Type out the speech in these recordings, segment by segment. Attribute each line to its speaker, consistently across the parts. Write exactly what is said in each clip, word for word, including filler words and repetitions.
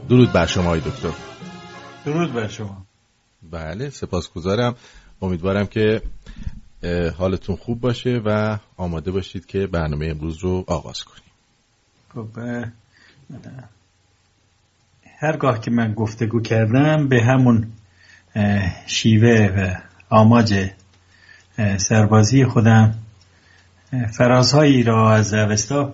Speaker 1: درود بر شما آقای دکتر.
Speaker 2: درود بر شما.
Speaker 1: بله سپاسگزارم. امیدوارم که حالتون خوب باشه و آماده باشید که برنامه امروز رو آغاز کنیم.
Speaker 2: خب هرگاه که من گفتگو کردم به همون شیوه و آماج سربازی خودم فرازهایی را از اوستا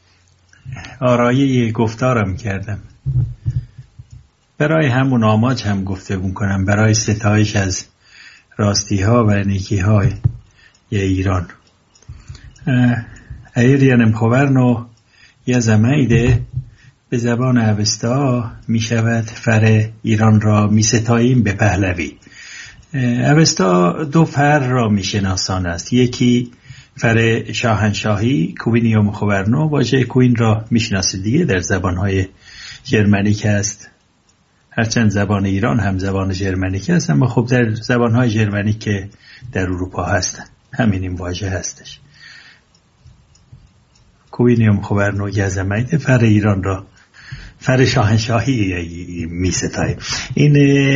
Speaker 2: آرایه گفتارم کردم. برای همون آماج هم گفتگو کنم، برای ستایش از راستی ها و نیکی های ایران. ایریانم خوبرنو یا زمایده به زبان اوستا می شود فر ایران را می ستاییم به پهلوی. اوستا دو فر را می شناسان است. یکی فر شاهنشاهی کوینیوم خوبرنو، واژه کوین را می شناسید دیگه، در زبانهای ژرمنیک است. هرچند زبان ایران هم زبان ژرمنیک است، اما خب در زبانهای ژرمنیک که در اروپا هستن همین این واژه هستش. کوینیوم خوبرنو گزمید فر ایران را فر شاهنشاهی می ستاییم. این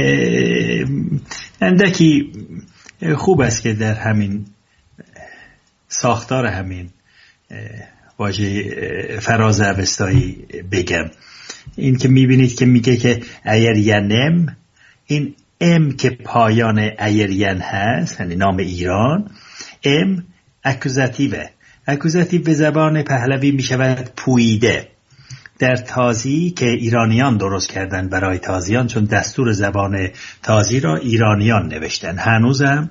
Speaker 2: اندکی خوب است که در همین ساختار همین واژه فراز اوستایی بگم. این که میبینید که میگه که ایرینم، این ام که پایان ایرین هست، یعنی نام ایران، ام اکوزاتیوه. اکوزاتیو به زبان پهلوی میشود پویده. در تازی که ایرانیان درست کردن برای تازیان، چون دستور زبان تازی را ایرانیان نوشتن، هنوزم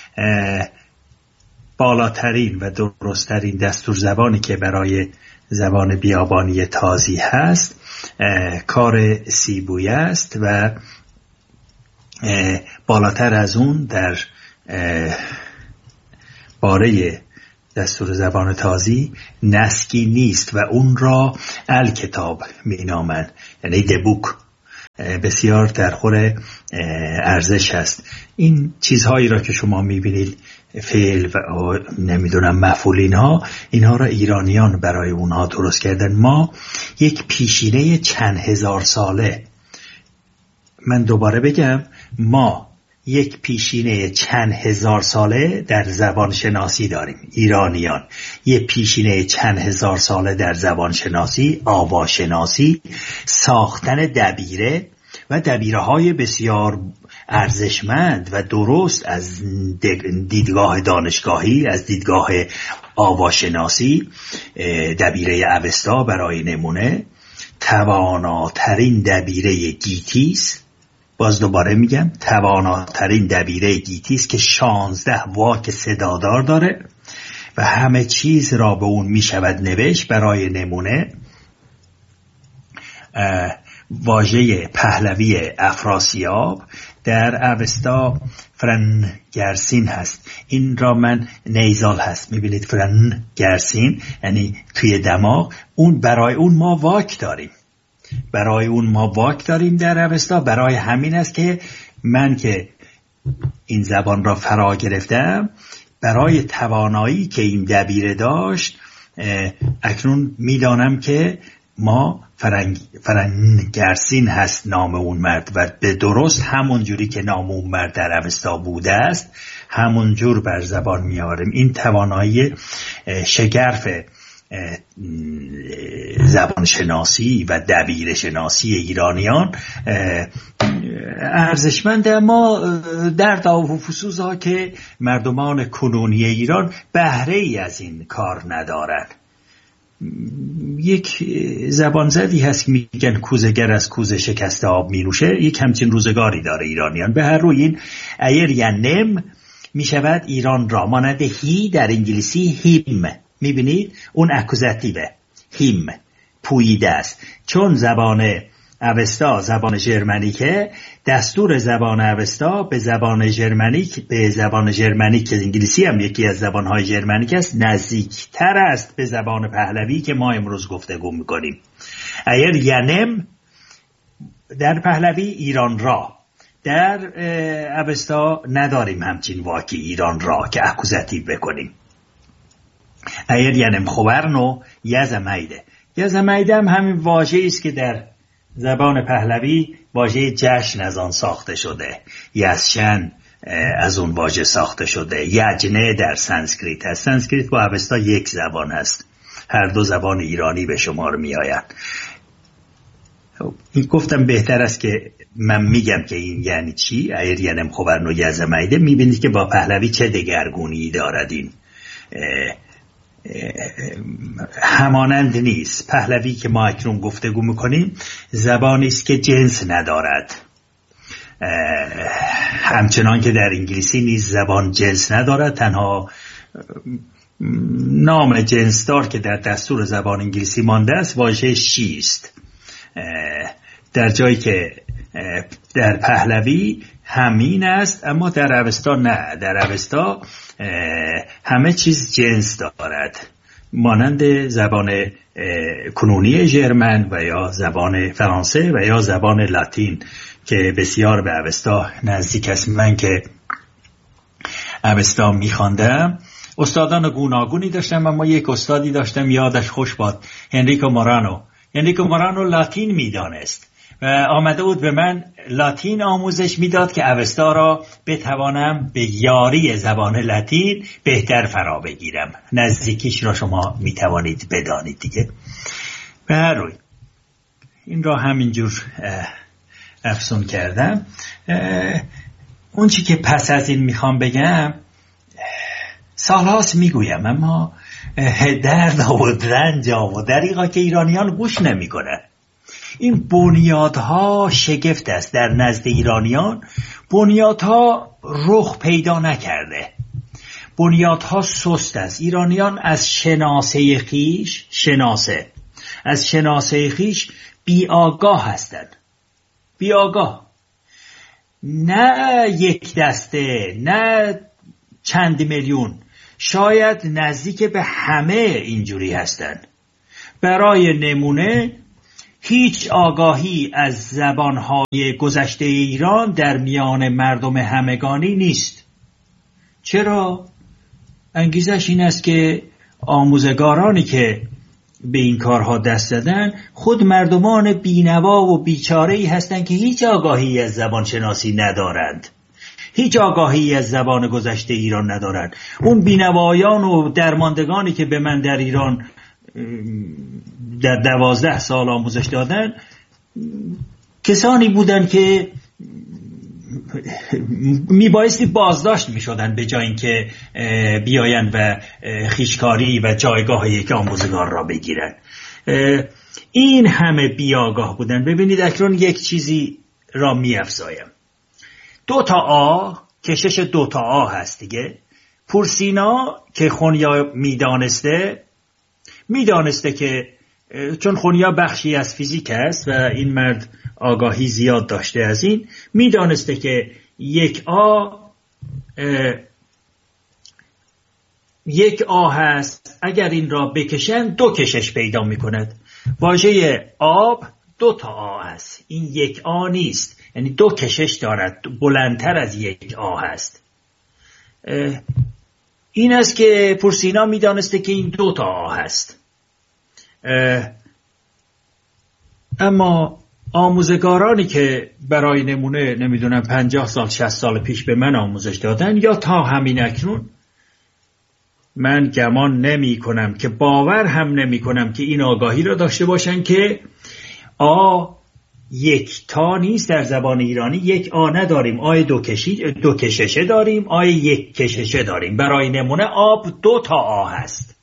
Speaker 2: بالاترین و درستترین دستور زبانی که برای زبان بیابانی تازی هست کار سیبویه است و بالاتر از اون در باره دستور زبان تازی نسکی نیست و اون را الکتاب می نامند، یعنی دبوک. بسیار در خور ارزش است. این چیزهایی را که شما می بینید، فعل و نمیدونم مفعولین ها، اینها را ایرانیان برای اونها درست کردن. ما یک پیشینه چند هزار ساله، من دوباره بگم، ما یک پیشینه چند هزار ساله در زبان شناسی داریم. ایرانیان یک پیشینه چند هزار ساله در زبان شناسی، آواشناسی، ساختن دبیره و دبیره های بسیار ارزشمند و درست از دیدگاه دانشگاهی، از دیدگاه آواشناسی. دبیره اوستا برای نمونه تواناترین دبیره گیتیس. باز دوباره میگم تواناترین دبیره گیتیس که شانزده واک صدادار داره و همه چیز را به اون میشود نوشت. برای نمونه واژه پهلوی افراسیاب در اوستا فرنگرسین هست. این را من نیزال هست، میبینید فرنگرسین یعنی توی دماغ. اون برای اون ما واک داریم، برای اون ما واک داریم در اوستا. برای همین است که من که این زبان را فرا گرفتم، برای توانایی که این دبیره داشت، اکنون میدانم که ما فرنگ فرنگرسین هست نام اون مرد و به درست همون جوری که نام اون مرد در اوستا بوده است همون جور بر زبان میاریم. این توانایی شگرف زبان شناسی و دبیر شناسی ایرانیان ارزشمند، اما در داو و فسوزها که مردمان کنونی ایران بهره ای از این کار ندارند. یک زبان زدی هست میگن کوزه‌گر از کوزه شکسته آب می نوشه. یک همچین روزگاری داره ایرانیان. به هر روی این ایرینم می شود ایران را، مانند هی در انگلیسی هیم، می بینید اون اکوزاتیوه، هیم پویده است. چون زبان اوستا زبان ژرمنیکه، دستور زبان اوستا به زبان ژرمنیک، به زبان ژرمنیک که انگلیسی هم یکی از زبانهای ژرمنیک است، نزدیکتر است به زبان پهلوی که ما امروز گفتگو میکنیم. اگر ینم در پهلوی ایران را، در اوستا نداریم همچین واکی ایران را که اکوزاتیو بکنیم. اگر ینم خوبرنو یزمیده، یزمیده هم همین واژه‌ای است که در زبان پهلوی واژه جشن از آن ساخته شده، یزشن از اون واژه ساخته شده، یجنه در سانسکریت هست. سانسکریت با اوستا یک زبان هست، هر دو زبان ایرانی به شمار می آیند. این گفتم بهتر است که من میگم که این یعنی چی. اگر یعنی خبرنو یزمایده میبینید که با پهلوی چه دگرگونی دارد. این همانند نیست. پهلوی که ما اکنون گفتگو میکنیم زبانی است که جنس ندارد، همچنان که در انگلیسی نیز زبان جنس ندارد. تنها نام جنسدار که در دستور زبان انگلیسی مانده است واژه شی است، در جایی که در پهلوی همین است، اما در اوستا نه. در اوستا همه چیز جنس دارد، مانند زبان کنونی ژرمن و یا زبان فرانسه و یا زبان لاتین که بسیار به اوستا نزدیک است. من که اوستا میخواندم استادان گوناگونی داشتم، اما یک استادی داشتم یادش خوش باد، هنریکو مورانو. هنریکو مورانو لاتین میدانست و آمده بود به من لاتین آموزش میداد که اوستا را بتوانم به یاری زبان لاتین بهتر فرا بگیرم. نزدیکیش را شما میتوانید بدانید دیگه. به هر روی این را همینجور افسون کردم. اون چی که پس از این میخوام بگم سالهاست میگویم، اما درد و رنج و دریغا که ایرانیان گوش نمی کنن. این بنیادها شگفت است. در نزد ایرانیان بنیادها رخ پیدا نکرده، بنیادها سست است. ایرانیان از شناسه خیش شناسه از شناسه خیش بی آگاه هستند. بی آگاه، نه یک دسته، نه چند میلیون، شاید نزدیک به همه اینجوری هستند. برای نمونه هیچ آگاهی از زبانهای گذشته ایران در میان مردم همگانی نیست. چرا؟ انگیزش این است که آموزگارانی که به این کارها دست زدن خود مردمان بینوا و بیچاره‌ای هستند که هیچ آگاهی از زبان شناسی ندارند، هیچ آگاهی از زبان گذشته ایران ندارند. اون بینوایان و درماندگانی که به من در ایران در دوازده سال آموزش دادن کسانی بودن که میبایستی بازداشت میشدن به جای اینکه بیاین و خیشکاری و جایگاه یک آموزگار را بگیرن. این همه بیاگاه بودن. ببینید اکنون یک چیزی را میافزایم. دو تا آ، کشش دو تا آ هست دیگه. پورسینا که خونیا میدانسته میدانسته که چون خونیا بخشی از فیزیک است و این مرد آگاهی زیاد داشته از این، میدانسته که یک آ یک آ هست، اگر این را بکشن دو کشش پیدا میکند. واژه آب دو تا آ هست، این یک آ نیست، یعنی دو کشش دارد، بلندتر از یک آ هست. این است که پورسینا میدانسته که این دو تا آ هست. اما آموزگارانی که برای نمونه نمیدونم پنجاه سال شصت سال پیش به من آموزش دادن یا تا همین اکنون، من گمان نمی کنم که باور هم نمی کنم که این آگاهی را داشته باشن که آ یک تا نیست. در زبان ایرانی یک آ نداریم، آی دو کشی دو کششه داریم، آی یک کششه داریم. برای نمونه آب دو تا آ هست.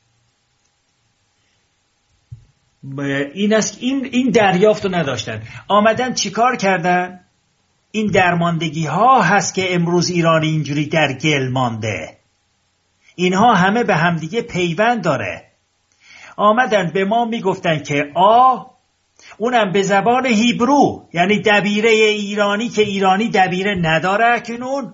Speaker 2: این است این این دریافت رو نداشتن. آمدن چیکار کردن؟ این درماندگی ها هست که امروز ایران اینجوری در گل مانده. اینها همه به همدیگه پیوند داره. آمدن به ما میگفتن که آ، اونم به زبان هیبرو، یعنی دبیره ایرانی که ایرانی دبیره نداره اکنون،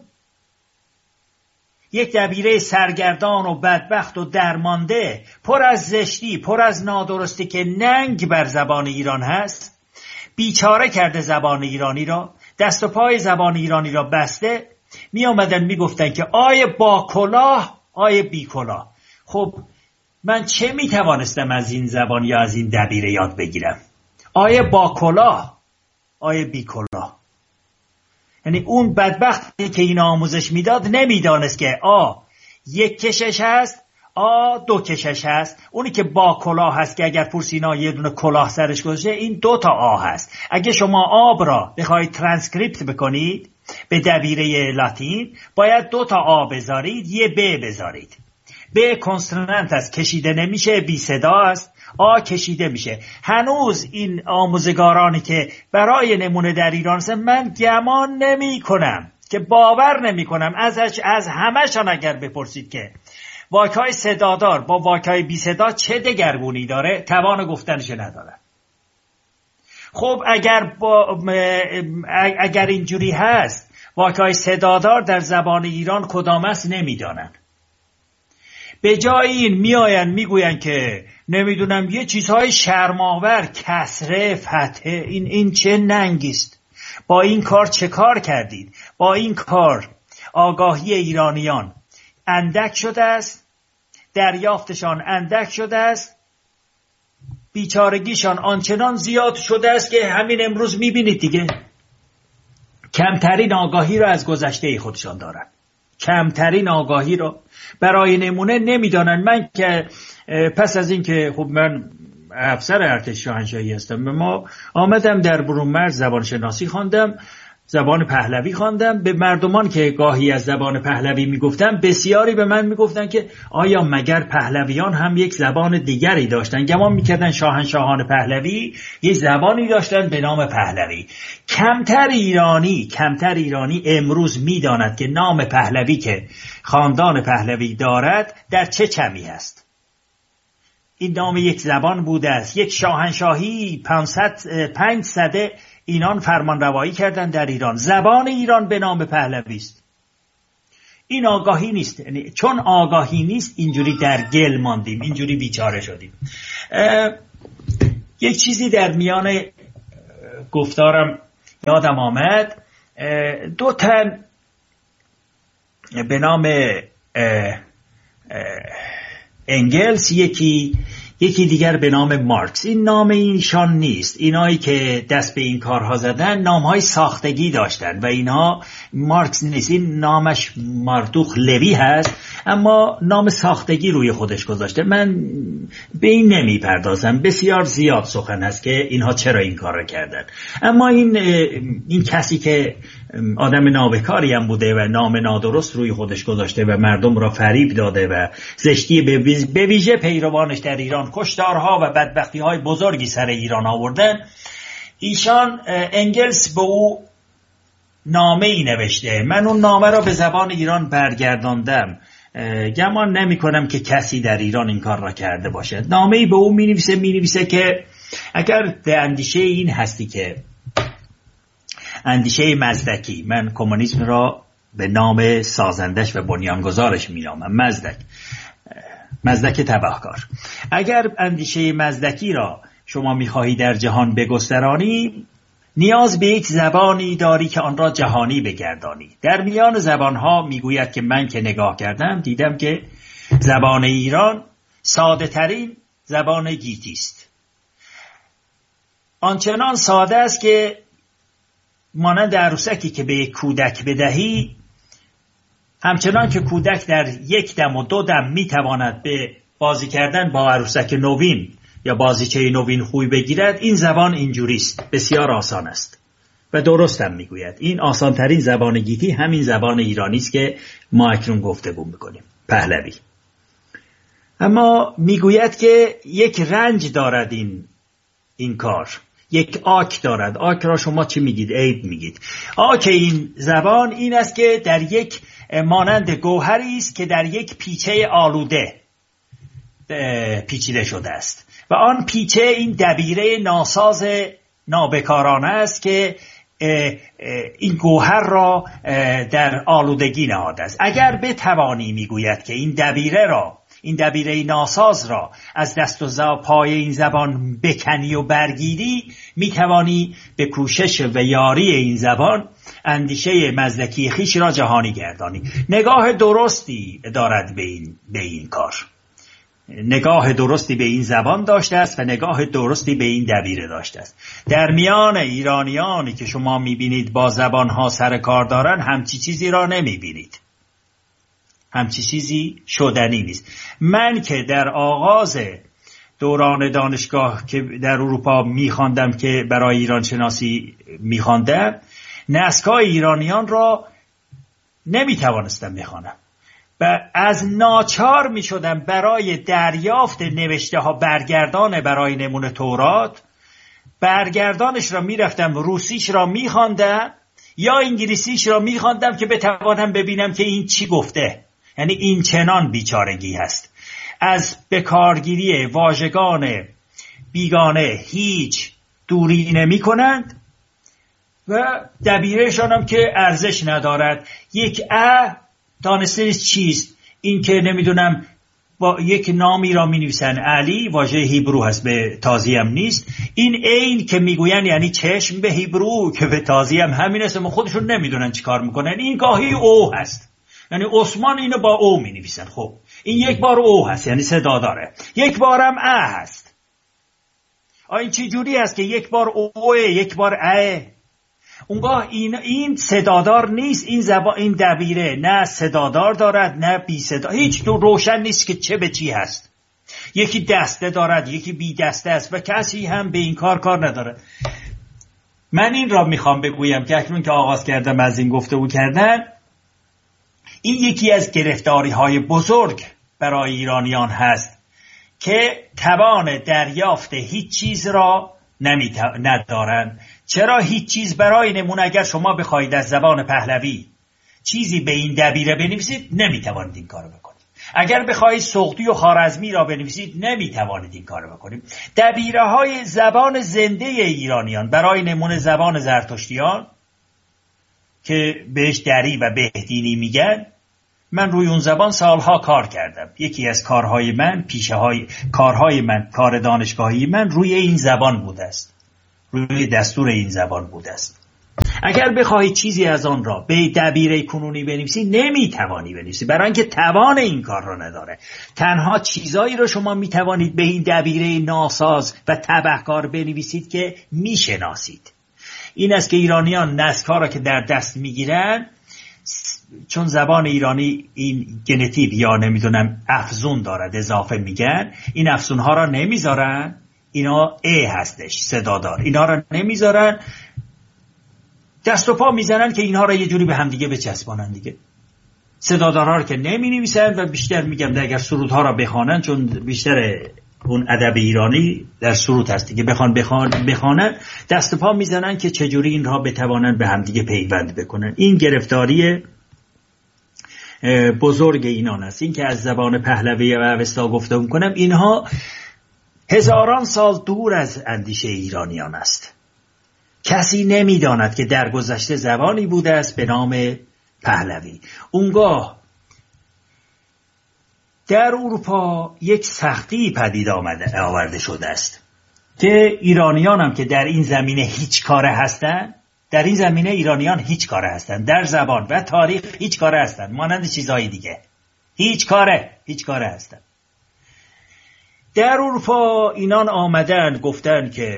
Speaker 2: یک دبیره سرگردان و بدبخت و درمانده، پر از زشتی، پر از نادرستی که ننگ بر زبان ایران هست، بیچاره کرده زبان ایرانی را، دست و پای زبان ایرانی را بسته. می آمدن می گفتن که آیه با کلاه، آیه بی کلاه. خب من چه می توانستم از این زبان یا از این دبیره یاد بگیرم؟ آیه با کلاه، آیه بی کلاه. یعنی اون بدبختی که این آموزش میداد نمیدانست که آ یک کشش هست، آ دو کشش هست. اونی که با کلاه هست که اگر پورسینا یه دونه کلاه سرش گذاشته، این دو تا آ هست. اگه شما آب را بخواید ترانسکریپت بکنید به دبیره لاتین، باید دو تا آ بذارید، یه ب بذارید. ب کنسونانت است، کشیده نمیشه، بی صدا است. آ کشیده میشه. هنوز این آموزگارانی که برای نمونه در ایران هستن، من گمان نمی کنم که باور نمی کنم ازش از همه‌شان اگر بپرسید که واکای صدادار با واکای بی صدا چه دگرگونی داره، توان گفتنش نداره. خب اگر با اگر اینجوری هست، واکای صدادار در زبان ایران کدام است نمیدانن. به جای این میآیند میگویند که نمیدونم یه چیزهای شرم‌آور، کسره، فتحه، این این چه ننگیست؟ با این کار چه کار کردید؟ با این کار آگاهی ایرانیان اندک شده است، دریافتشان اندک شده است، بیچارگیشان آنچنان زیاد شده است که همین امروز میبینید دیگه کمترین آگاهی را از گذشته خودشان دارن. کمترین آگاهی را برای نمونه نمیدانن. من که پس از این که خب من افسر ارتش شاهنشاهی هستم، ما آمدم در برون مرز زبان شناسی خواندم، زبان پهلوی خواندم. به مردمان که گاهی از زبان پهلوی میگفتم، بسیاری به من میگفتن که آیا مگر پهلویان هم یک زبان دیگری داشتن؟ گمان میکردن شاهنشاهان پهلوی یک زبانی داشتن به نام پهلوی. کمتر ایرانی کمتر ایرانی امروز میداند که نام پهلوی که خاندان پهلوی دارد در چه چمی است. این نام یک زبان بوده است. یک شاهنشاهی پنج سده اینان فرمان روایی کردن در ایران. زبان ایران به نام پهلوی است. این آگاهی نیست. یعنی چون آگاهی نیست اینجوری در گل ماندیم، اینجوری بیچاره شدیم. یک چیزی در میان گفتارم یادم آمد. دو تن به نام انگلس، یکی یکی دیگر به نام مارکس. این نام اینشان نیست. اینایی که دست به این کارها زدن نامهای ساختگی داشتن و اینها مارکس نیست. این نامش ماردوخ لوی هست، اما نام ساختگی روی خودش گذاشته. من به این نمی پردازم. بسیار زیاد سخن هست که اینها چرا این کار را کردن. اما این این کسی که آدم نابکاری هم بوده و نام نادرست روی خودش گذاشته و مردم را فریب داده و زشتی به ویژه پیروانش در ایران کشتارها و بدبختی‌های بزرگی سر ایران آوردن، ایشان انگلس به او نامه ای نوشته. من اون نامه را به زبان ایران برگرداندم. گمان نمی کنم که کسی در ایران این کار را کرده باشد. نامه ای به او می نویسه می نویسه که اگر به اندیشه این هستی که اندیشه مزدکی، من کمونیسم را به نام سازندش و بنیانگذارش می نامم، مزدک مزدک تبهکار. اگر اندیشه مزدکی را شما می خواهی در جهان بگسترانی، نیاز به یک زبانی داری که آن را جهانی بگردانی. در میان زبانها میگوید که من که نگاه کردم دیدم که زبان ایران ساده ترین زبان گیتی است. آنچنان ساده است که مانند عروسکی که به یک کودک بدهی، همچنان که کودک در یک دم و دو دم میتواند به بازی کردن با عروسک نوین یا بازیچه نوین خوی بگیرد، این زبان اینجوریست. بسیار آسان است و درستم میگوید. این آسان ترین زبان گیتی همین زبان ایرانی است که ما اکنون گفتگو میکنیم، پهلوی. اما میگوید که یک رنج دارد این این کار، یک آک دارد. آک را شما چی میگید؟ عیب میگید. آک این زبان این است که در یک مانند گوهری است که در یک پیچه آلوده پیچیده شده است و آن پیچه این دبیره ناساز نابکارانه است که این گوهر را در آلودگی نهاده است. اگر بتوانی، میگوید که این دبیره را این دبیره ناساز را از دست و پای این زبان بکنی و برگیری، میتوانی به کوشش و یاری این زبان اندیشه مزدکی خیش را جهانی گردانی. نگاه درستی دارد به این, به این کار. نگاه درستی به این زبان داشته است و نگاه درستی به این دبیره داشته است. در میان ایرانیانی که شما میبینید با زبانها سر کار دارن همچی چیزی را نمیبینید، همچی چیزی شدنی نیست. من که در آغاز دوران دانشگاه که در اروپا میخواندم که برای ایران شناسی میخواندم، نسک‌های ایرانیان را نمیتوانستم بخوانم و از ناچار می شدم برای دریافت نوشته ها برگردان، برای نمونه تورات برگردانش را می رفتم روسیش را می خواندم یا انگلیسیش را می خواندم که بتوانم ببینم که این چی گفته. یعنی این چنان بیچارگی هست. از بکارگیری واژگان بیگانه هیچ دوری نمی کنند و دبیرشان هم که ارزش ندارد. یک ا دانسته نیست چیست، این که نمیدونم با یک نامی را می نویسن علی، واژه هیبرو هست به تازی هم نیست. این عین که میگوین یعنی چشم به هیبرو که به تازی هم همین است، اما خودشون نمیدونن چی کار میکنن. این گاهی او هست، یعنی عثمان اینو با او می نویسن. خب این یک بار او هست یعنی صدا داره، یک بارم ا هست. این چی جوری هست که یک بار اوه یک بار ا؟ اونگاه این این صدادار نیست. این زبان، این دبیره نه صدادار دارد نه بی صدا، هیچ دو روشن نیست که چه به چی هست. یکی دسته دارد یکی بی دسته است و کسی هم به این کار کار نداره. من این را میخوام بگویم که اکنون که آغاز کردم از این گفتگو کردن، این یکی از گرفتاری های بزرگ برای ایرانیان هست که توان دریافت هیچ چیز را ندارند. چرا هیچ چیز؟ برای نمونه اگر شما بخواید از زبان پهلوی چیزی به این دبیره بنویسید نمیتوانید این کارو بکنید. اگر بخواید سغدی و خوارزمی را بنویسید نمیتوانید این کارو بکنید. دبیره های زبان زنده ایرانیان، برای نمونه زبان زرتشتیان که بهش دری و بهدینی میگن، من روی اون زبان سالها کار کردم. یکی از کارهای من، پیشه های کارهای من، کار دانشگاهی من روی این زبان بوده است، روی دستور این زبان بوده است. اگر بخواهی چیزی از آن را به دبیره کنونی بنویسی نمیتوانی بنویسی، برای اینکه توان این کار را نداره. تنها چیزایی را شما میتوانید به این دبیره ناساز و تبهکار بنویسید که میشناسید. این است که ایرانیان نسک‌ها را که در دست میگیرن، چون زبان ایرانی این ژنتیو یا نمیدونم افزون دارد اضافه میگن، این افزون ها را نمیذارن. اینا ای هستش صدادار، اینا را نمیذارن، دست و پا میزنن که اینها را یه جوری به هم دیگه بچسبانن دیگه. صدادارها را که نمی نویسن و بیشتر میگم اگر سرودها را بخوانن، چون بیشتر اون ادب ایرانی در سرود هست دیگه، بخوان بخوان بخوانن دست و پا میزنن که چجوری اینها بتوانن به هم دیگه پیوند بکنن. این گرفتاری بزرگ اینان است. این که از زبان پهلوی و اوستا گفته میکنم، اینها هزاران سال دور از اندیشه ایرانیان است. کسی نمیداند که در گذشته زبانی بوده است به نام پهلوی. اونگاه در اروپا یک سختی پدید آمده آورده شده است که ایرانیان هم که در این زمینه هیچ کاره هستند، در این زمینه ایرانیان هیچ کاره هستند، در زبان و تاریخ هیچ کاره هستند، مانند چیزهای دیگه هیچ کاره هیچ کاره هستند. در اروپا اینان آمدن گفتن که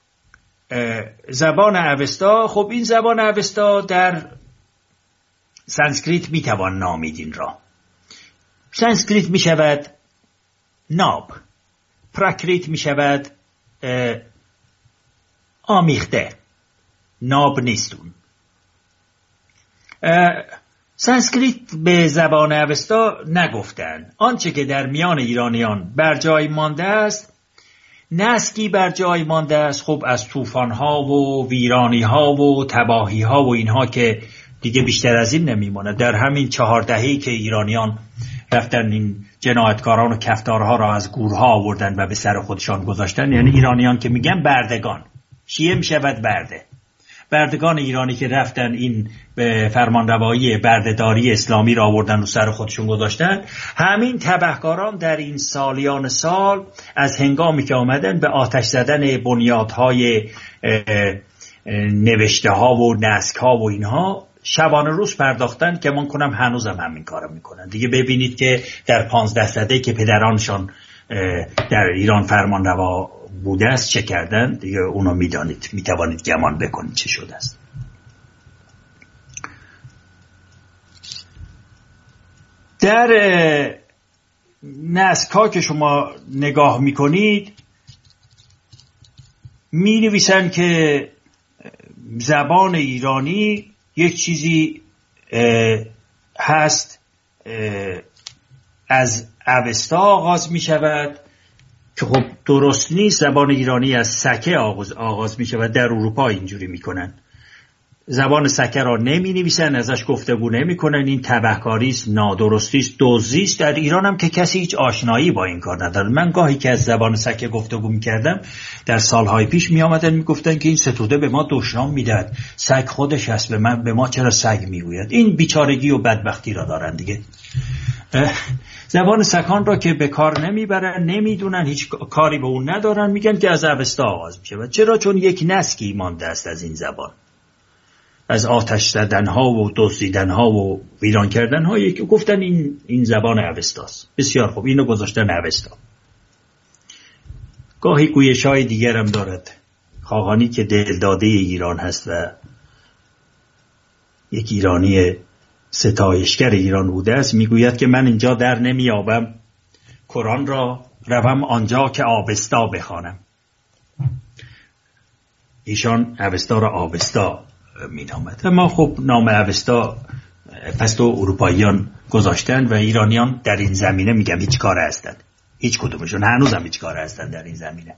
Speaker 2: زبان اوستا، خب این زبان اوستا در سانسکریت میتوان نامید این را. سانسکریت میشود ناب، پراکریت میشود آمیخته، ناب نیستون. سانسکریت به زبان اوستا نگفتن. آنچه که در میان ایرانیان بر جای مانده است، نسکی بر جای مانده است، خب از طوفان‌ها و ویرانی‌ها و تباهی‌ها و اینها که دیگه بیشتر از این نمیمونه. در همین چهار دهه‌ای که ایرانیان رفتن این جنایتکاران و کفتارها را از گورها آوردن و به سر خودشان گذاشتن، یعنی ایرانیان که میگن بردگان، شیعه میشود برده، بردگان ایرانی که رفتن این به فرمانروایی بردهداری اسلامی را آوردن و سر خودشون گذاشتن، همین تبهکاران در این سالیان سال از هنگامی که آمدن به آتش زدن بنیادهای نوشته ها و نسک ها و اینها شبانه روز پرداختن که من کنم هنوزم همین کارو میکنن دیگه. ببینید که در پانزده سده که پدرانشان در ایران فرمان روا بوده است چه کردن دیگه اونو میدانید، میتوانید گمان بکنید چه شده است. در نسک‌ها که شما نگاه میکنید می نویسن که زبان ایرانی یک چیزی هست از اوستا آغاز می شود که خب درست نیست. زبان ایرانی از سکه آغاز, آغاز می شود. در اروپا اینجوری می کنن، زبان سکه را نمی نویسن، ازش گفتگو نمی کنن. این تبهکاری است، نادرستی است، دزدی است. در ایران هم که کسی هیچ آشنایی با این کار نداره. من گاهی که از زبان سکه گفتگو می کردم در سالهای پیش می آمدن می گفتن که این ستوده به ما دشنام می دهد، سگ خودش هست، به, من به ما چرا سگ می گوید. این بیچارگی و بدبختی را دارن دیگه. زبان سکان را که به کار نمیبرن، نمیدونن، هیچ کاری به اون ندارن، میگن که از اوستا آغاز میشه. و چرا؟ چون یک نسکی مانده است از این زبان، از آتش زدنها و دزدیدنها و ویران کردنها که گفتن این این زبان اوستاست. بسیار خوب، اینو گذاشتن اوستا. گاهی گویش‌های دیگر هم دارد. خاقانی که دلداده ایران هست و یک ایرانی ستایشگر ایران بوده است، میگوید که من اینجا در نمیابم قرآن را، روم آنجا که آبستا بخوانم. ایشان اوستا را آبستا مینامد. اما خب نام اوستا پس تو اروپاییان گذاشتن و ایرانیان در این زمینه میگم هیچ کار هستند، هیچ کدومشون هنوز هم هیچ کار هستند در این زمینه.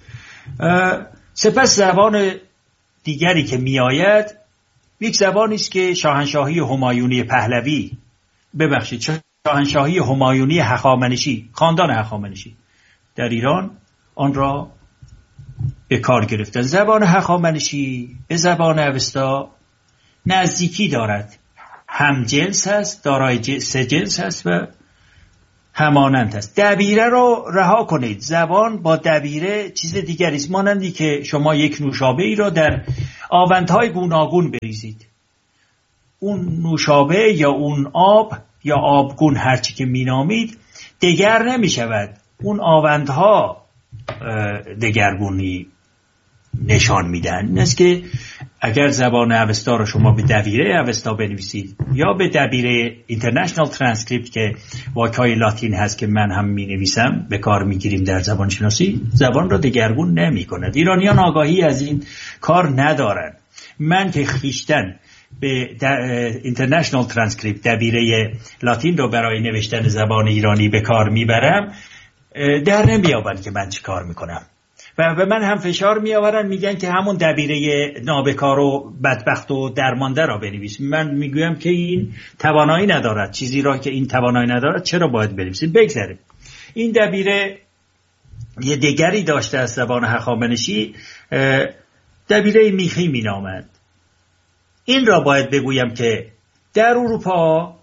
Speaker 2: سپس زبان دیگری که میآید یک زبانی است که شاهنشاهی همایونی پهلوی، ببخشید شاهنشاهی همایونی هخامنشی، خاندان هخامنشی در ایران آن را به کار گرفتن. زبان هخامنشی به زبان اوستا نزدیکی دارد، هم جنس هست، دارای سه جنس هست و همانند هست. دبیره رو رها کنید. زبان با دبیره چیز دیگری است. مانندی که شما یک نوشابه ای را در آوندهای گوناگون بریزید، اون نوشابه یا اون آب یا آبگون هرچی که مینامید دگر نمی شود. اون آوندها دگرگونی نشان میدن. این است که اگر زبان اوستا رو شما به دبیره اوستا بنویسید یا به دبیره اینترنشنال ترانسکریپت که واکای لاتین هست که من هم می نویسم به کار می گیریم در زبان شناسی، زبان را دگرگون نمی کند. ایرانیان آگاهی از این کار ندارن. من که خیشتن به اینترنشنال ترانسکریپت دبیره لاتین رو برای نوشتن زبان ایرانی به کار میبرم، در نمیابن که من چی کار میکنم و به من هم فشار میآورن، میگن که همون دبیره نابکار و بدبخت و درمانده را بنویس. من میگویم که این توانایی ندارد، چیزی را که این توانایی ندارد چرا باید بنویسید. بگذاریم. این دبیره یه دیگری داشته از زبان هخامنشی، دبیره میخی مینامد. این را باید بگویم که در اروپا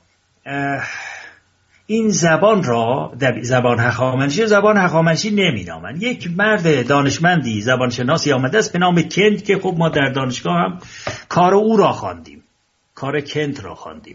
Speaker 2: این زبان را زبان هخامنشی زبان هخامنشی نمینامند. یک مرد دانشمندی زبان شناسی آمده است به نام کنت که خب ما در دانشگاه هم کار او را خواندیم، کار کنت را خواندیم.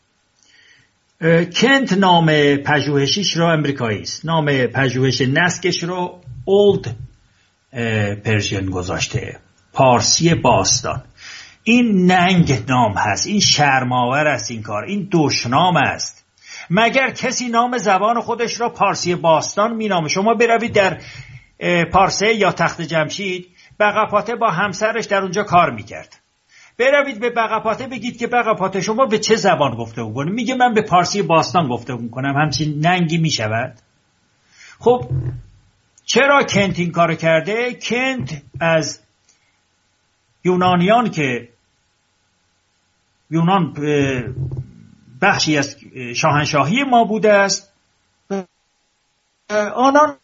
Speaker 2: کنت نام پژوهشیش را امریکایی است، نام پژوهش نسکش را اولد پرژین گذاشته، پارسی باستان. این ننگ نام هست، این شرم‌آور است، این کار این دشنام است. مگر کسی نام زبان خودش را پارسی باستان مینامه؟ شما بروید در پارسه یا تخت جمشید، بقاپاته با همسرش در اونجا کار میکرد. بروید به بقاپاته بگید که بقاپاته شما به چه زبان گفتگو کنید؟ میگه من به پارسی باستان گفتگو کنم. همچین ننگی میشود؟ خب چرا کنت این کار کرده؟ کنت از یونانیان که یونان بخشی از شاهنشاهی ما بوده است، آنان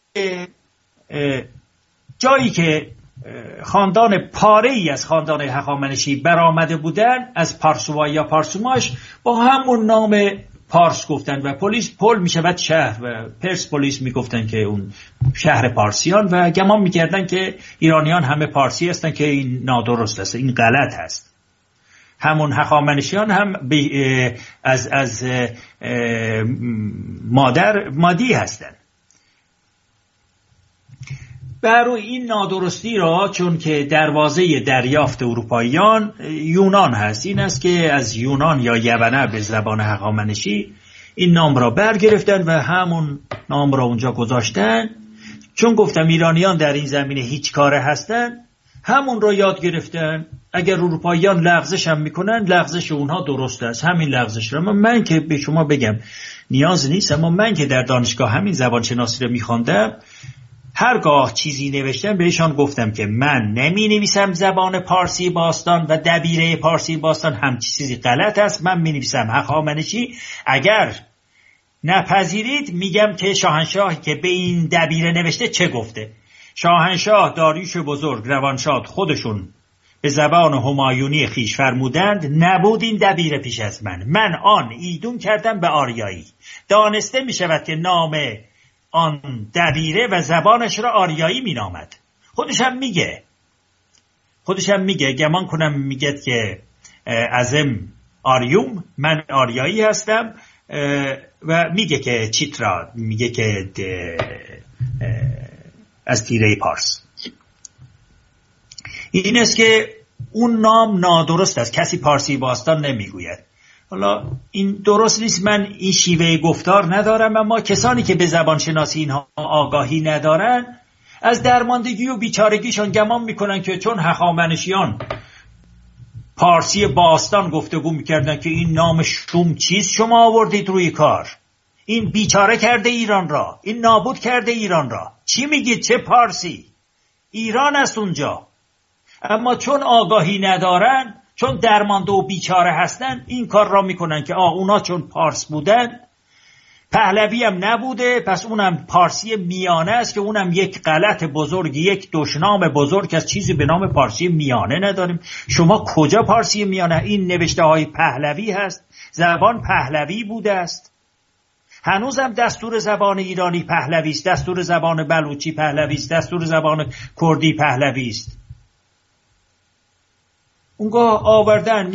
Speaker 2: جایی که خاندان پاره ای از خاندان هخامنشی برآمده بودند از پارسوا یا پارسوماش با همون نام پارس گفتن و پلیس پل می شود شهر و پرس پلیس می گفتن که اون شهر پارسیان و گمان می کردن که ایرانیان همه پارسی هستن که این نادرست است، این غلط هست. همون هخامنشیان هم از از مادر مادی هستن. بر روی این نادرستی را، چون که دروازه دریافت اروپاییان یونان هست، این است که از یونان یا یونان به زبان هخامنشی این نام را برگرفتن و همون نام را اونجا گذاشتن. چون گفتم ایرانیان در این زمینه هیچ کاره هستن، همون را یاد گرفتن. اگر اروپاییان لغزش هم میکنن، لغزش اونها درست است، همین لغزش را. من که به شما بگم نیاز نیست، اما من که در دانشگاه همین زبان شناسی رو میخواندم، هرگاه چیزی نوشتم بهشان گفتم که من نمی نویسم زبان پارسی باستان و دبیره پارسی باستان همچی چیزی غلط است، من می نویسم هخامنشی. اگر نپذیرید میگم که شاهنشاهی که به این دبیره نوشته چه گفته. شاهنشاه داریوش بزرگ روانشاد خودشون به زبان همایونی خیش فرمودند نبود این دبیره پیش از من، من آن ایدون کردم به آریایی. دانسته می شود که نام آن دبیره و زبانش را آریایی می نامد. خودش هم میگه خودش هم میگه گمان کنم میگه که ازم آریوم، من آریایی هستم، و میگه که چیترا، میگه که از تیره پارس. این است که اون نام نادرست است، کسی پارسی باستان نمیگوید. حالا این درست نیست، من این شیوه گفتار ندارم، اما کسانی که به زبان شناسی اینها آگاهی ندارن از درماندگی و بیچارگیشان گمان میکنن که چون هخامنشیان پارسی باستان گفتگو میکردن که این نام شوم چیز شما آوردید روی کار، این بیچاره کرده ایران را، این نابود کرده ایران را، چی میگید چه پارسی؟ ایران است اونجا. اما چون آگاهی ندارن، چون درمانده و بیچاره هستن، این کار را میکنن که آه اونا چون پارس بودن، پهلوی هم نبوده، پس اونم پارسی میانه است که اونم یک غلط بزرگ، یک دشنام بزرگ از چیزی به نام پارسی میانه نداریم. شما کجا پارسی میانه؟ این نوشته های پهلوی هست، زبان پهلوی بوده است، هنوزم دستور زبان ایرانی پهلوی است، دستور زبان بلوچی پهلوی است، دستور زبان کردی پهلوی است. اونگاه آوردن